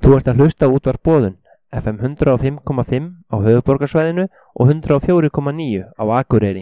Þú ert að hlusta á Útvarp Boðun, FM 105,5 á höfuðborgarsvæðinu og 104,9 á Akureyri.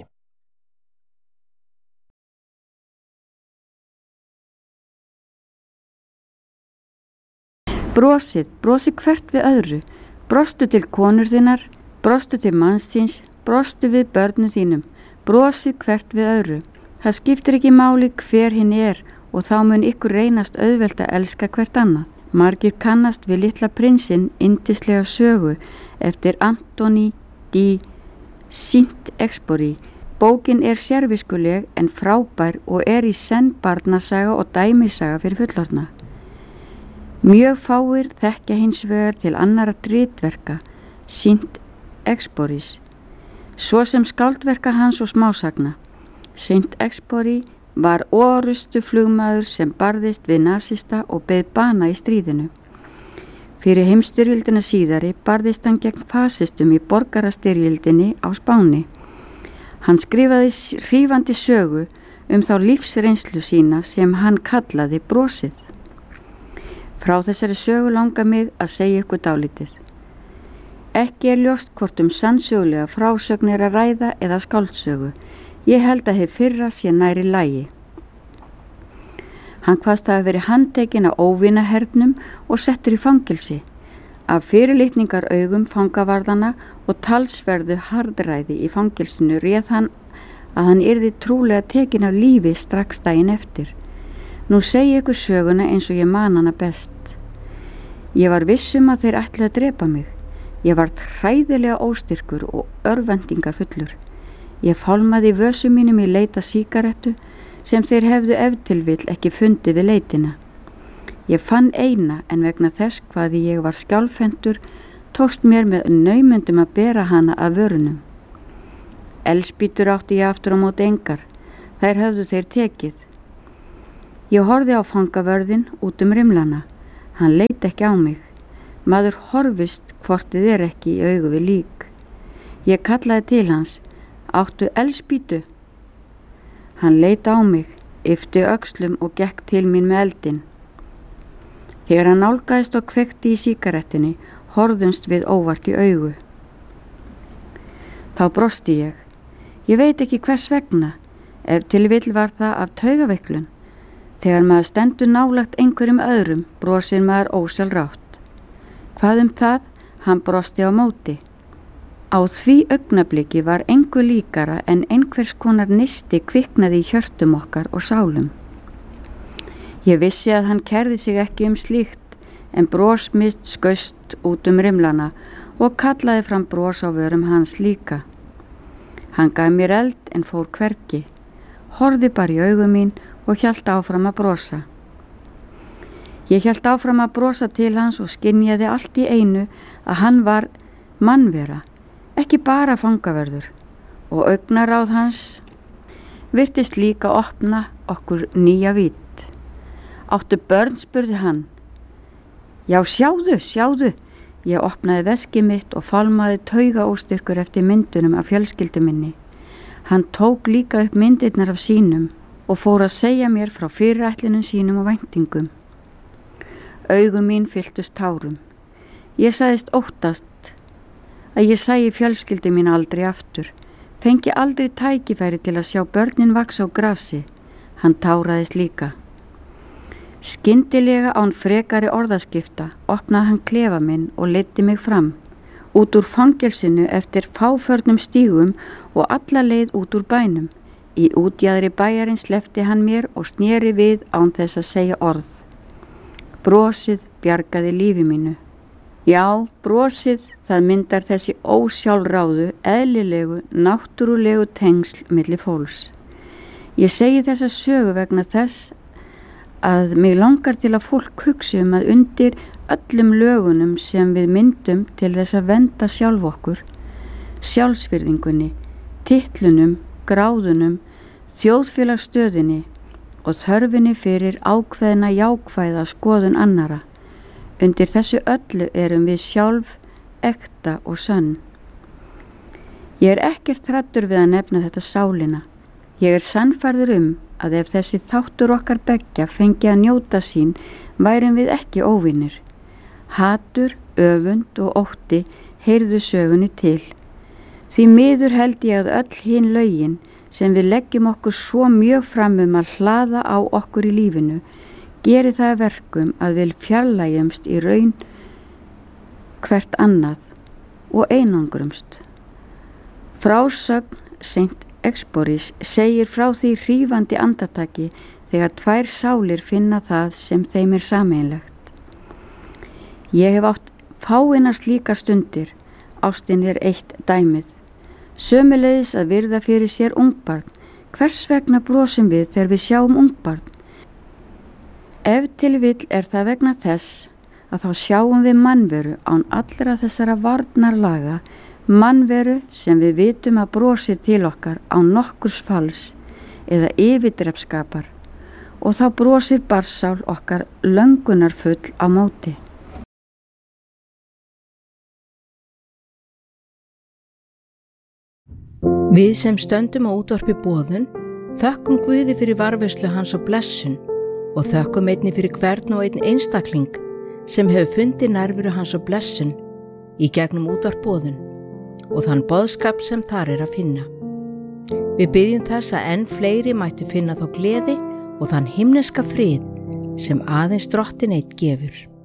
Brosið hvert við öðru, brostu til konur þinnar, brostu til manns þíns, brostu við börnum þínum, brosið hvert við öðru. Það skiptir ekki máli hver hinn og þá mun ykkur reynast auðvelt að elska hvert annað. Margir kannast við Litla prinsinn yndislega sögu eftir Anthony de Saint-Exupéry. Bókin sérviskuleg en frábær og í senn barnasaga og dæmisaga fyrir fullorðna. Mjög fáir þekkja hins vegar til annarra ritverka Saint-Exupérys, svo sem skáldverka hans og smásagna. Saint-Exupéry var orustu flugmaður sem barðist við nasista og beið bana í stríðinu. Fyrir heimsstyrjöldina síðari barðist hann gegn fasistum í borgarastyrjöldinni á Spáni. Hann skrifaði hrífandi sögu þá lífsreynslu sína sem hann kallaði brosið. Frá þessari sögu langar mig að segja ykkur dálítið. Ekki ljóst hvort sannsögulega frásögn að ræða eða skáldsögu. Ég held að hið fyrra sé næri lagi. Hann kvaðst hafa verið handtekinn á óvinahernum og settur í fangelsi. Af fyrirlitningaraugum fangavarðana og talsverðu harðræði í fangelsinu réð hann að hann yrði trúlega tekinn af lífi strax daginn eftir. Nú segi ykkur söguna eins og ég man hana best. Ég var viss að þeir ætluðu að drepa mig. Ég var hræðilega óstyrkur og örvendingar fullur. Ég fálmaði í vösum mínum í leita sígarettu sem þeir hefðu ef til vill ekki fundið við leitina. Ég fann eina en vegna þess hvað ég var skjálfhentur tókst mér með naumundum að bera hana af vörunum. Eldspýtur átti ég aftur á móti engar. Þær höfðu þeir tekið. Ég horfði á fangavörðinn út rimlana. Hann leit ekki á mig. Maður horfist hvort þið ekki í augu við lík. Ég kallaði til hans. Áttu eldspýtu? Hann leit á mig, yppti öxlum og gekk til mín með eldinn. Þegar hann nálgaðist og kveikti í sígarettunni, horfðumst við óvart í augu. Þá brosti ég. Ég veit ekki hvers vegna, ef til vill var það af taugaveiklun. Þegar maður stendur nálægt einhverjum öðrum, brosir maður ósjálfrátt. Hvað það? Hann brosti á móti. Á því augnabliki var engu líkara en einhvers konar nisti kviknaði í hjörtum okkar og sálum. Ég vissi að hann kærði sig ekki slíkt, en brosmist skaust út rimlana og kallaði fram bros á vörum hans líka. Hann gaf mér eld en fór hvergi, horfði bara í augu mín og hélt áfram að brosa. Ég hélt áfram að brosa til hans og skynjaði allt í einu að hann var mannvera, ekki bara fangavörður, og augnaráð hans virtist líka opna okkur nýja vídd. Áttu börn, spurði hann. Já, sjáðu. Ég opnaði veskið mitt og fálmaði taugaóstyrkur eftir myndunum af fjölskyldu minni. Hann tók líka upp myndirnar af sínum og fór að segja mér frá fyrirætlunum sínum og væntingum. Augu mín fylltust tárum. Ég sagðist óttast að ég sæi fjölskyldu mín aldrei aftur, fengi aldrei tækifæri til að sjá börnin vaxa á grasi. Hann táraðist líka. Skyndilega án frekari orðaskipta opnaði hann klefa minn og leiddi mig fram, út úr fangelsinu eftir fáförnum stígum og alla leið út úr bænum. Í útjaðri bæjarins sleppti hann mér og sneri við án þess að segja orð. Brosið bjargaði lífi mínu. Já, brosið, það myndar þessi ósjálfráðu, eðlilegu, náttúrulegu tengsl milli fólks. Ég segi þessa sögu vegna þess að mig langar til að fólk hugsi að undir öllum lögunum sem við myndum til þess að vernda sjálf okkur, sjálfsvirðingunni, titlunum, gráðunum, þjóðfélagsstöðinni og þörfinni fyrir ákveðna jákvæða skoðun annara. Undir þessu öllu erum við sjálf, ekta og sönn. Ég ekkert hræddur við að nefna þetta sálina. Ég sannfærður að ef þessi þáttur okkar beggja fengi að njóta sín, værum við ekki óvinir. Hatur, öfund og ótti heyrðu sögunni til. Því miður held ég að öll hin lögin sem við leggjum okkur svo mjög fram að hlaða á okkur í lífinu geri það að verkum að við fjarlægjumst í raun hvert annað og einangrumst. Frásögn Saint Exupérys segir frá því hrífandi andartaki þegar tvær sálir finna það sem þeim sameiginlegt. Ég hef átt fáeinar slíkar stundir, ástin eitt dæmið. Sömuleiðis að virða fyrir sér ungbarn. Hvers vegna brosum við þegar við sjáum ungbarn? Ef til vill það vegna þess að þá sjáum við mannveru án allra þessara varnarlaga, mannveru sem við vitum að brosir til okkar án nokkurs falls eða yfirdrepskapar, og þá brosir barsál okkar löngunarfull á móti. Við sem stöndum á útvarpi Boðun þökkum Guði fyrir varðveislu hans og blessun og þökkum einnig fyrir hvern og einn einstakling sem hefur fundið nærveru hans og blessun í gegnum útvarp Boðun og þann boðskap sem þar að finna. Við biðjum þess að enn fleiri mættu finna þá gleði og þann himneska frið sem aðeins Drottinn einn gefur.